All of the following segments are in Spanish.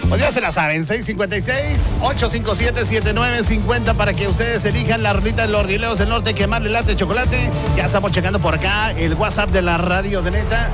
Pues ya se la saben, 656-857-7950 para que ustedes elijan la rolita de los Rieleros del Norte que más le late chocolate. Ya estamos checando por acá el WhatsApp de la radio de Neta,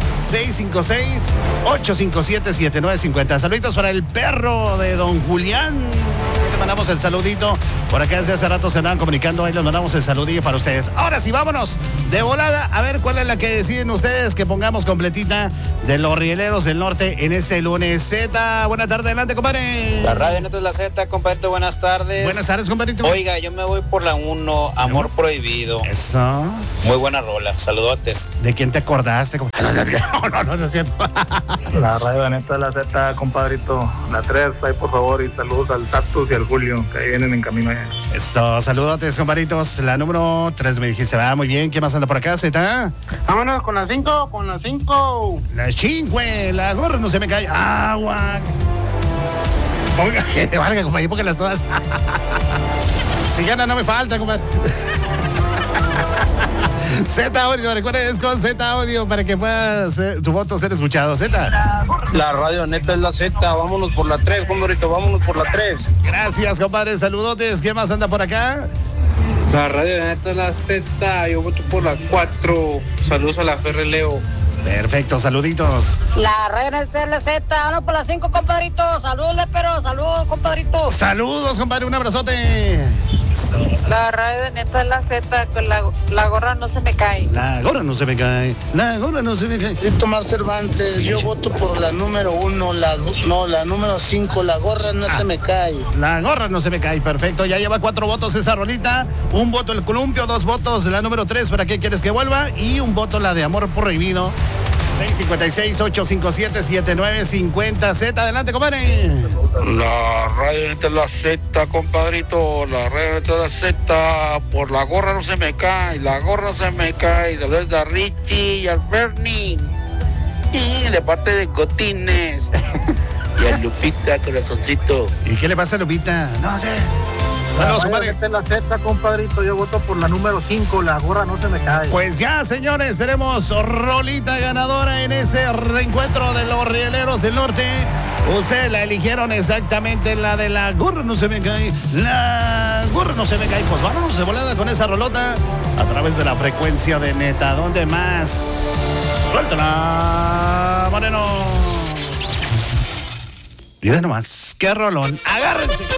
656-857-7950. Saluditos para el perro de don Julián. Le mandamos el saludito. Por acá desde hace rato se andaban comunicando, ahí les mandamos el saludillo para ustedes. Ahora sí, vámonos de volada a ver cuál es la que deciden ustedes que pongamos completita de los Rieleros del Norte en este lunes. Z, buena tarde, adelante, compadre. La radio Neta es la Z, compadrito, buenas tardes. Buenas tardes, compadrito. Oiga, yo me voy por la 1, Amor Prohibido. Eso. Muy buena rola, saludotes. ¿De quién te acordaste? No, no es cierto. La radio Neta es la Z, compadrito. La 3, ahí por favor, y saludos al Tatus y al Julio, que ahí vienen en camino allá. Eso, saludotes, compadritos. La número 3 me dijiste, va muy bien. ¿Quién más anda por acá, Z? Vámonos con la 5, con la 5. La 5, la gorra no se me cae. Agua. Oiga, que te valga, compadre, porque las todas. Si gana no me falta, compadre. Z Audio, recuerden, es con Z Audio para que pueda tu voto ser escuchado. Z. La radio Neta es la Z, vámonos por la 3, compadrito, vámonos por la 3. Gracias, compadre, saludotes. ¿Quién más anda por acá? La radio Neta es la Z, yo voto por la 4. Saludos a la Ferre Leo. Perfecto, saluditos. La radio Neta es la Z, vamos por la 5, compadrito. Saludos, pero saludos, compadrito. Saludos, compadre, un abrazote. La radio Neta es la Z, con la gorra no se me cae. La gorra no se me cae, la gorra no se me cae. Tomás Cervantes, yo voto por la número 1, la número 5, la gorra no se me cae. La gorra no se me cae, perfecto. Ya lleva 4 votos esa rolita. Un voto el columpio, 2 votos la número 3, ¿para qué quieres que vuelva? Y un voto la de Amor Prohibido. 656-857-7950. Z, adelante, compadre. La radio Neta es la Z, compadrito. La radio Neta es la Z. Por la gorra no se me cae, la gorra no se me cae. Saludos a Richie y al Bernie. Y de parte de Cotines. Y a Lupita, corazoncito. ¿Y qué le pasa a Lupita? No sé. Saludos, compadre. Esta es la Z, compadrito. Yo voto por la número 5, la gorra no se me cae. Pues ya, señores, tenemos rolita ganadora en ese reencuentro de los Rieleros del Norte. Ustedes la eligieron exactamente, la de la gorra no se me cae. La gorra no se me cae. Pues vámonos de volada con esa rolota a través de la frecuencia de Neta. ¿Dónde más? Suéltala, Moreno. Mira nomás, qué rolón. Agárrense.